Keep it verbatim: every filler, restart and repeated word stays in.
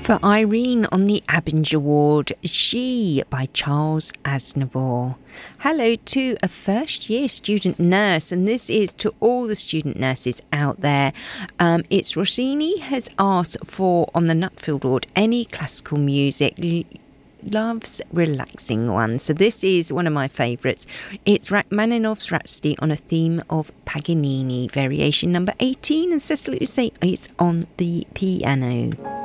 For Irene on the Abinger Ward, She by Charles Aznavour. Hello to a first year student nurse, and this is to all the student nurses out there. Um, it's Rossini has asked for, on the Nutfield Ward, any classical music. Loves relaxing ones. So this is one of my favourites. It's Rachmaninoff's Rhapsody on a theme of Paganini, variation number eighteen, and Cecil Houssaye is on the piano.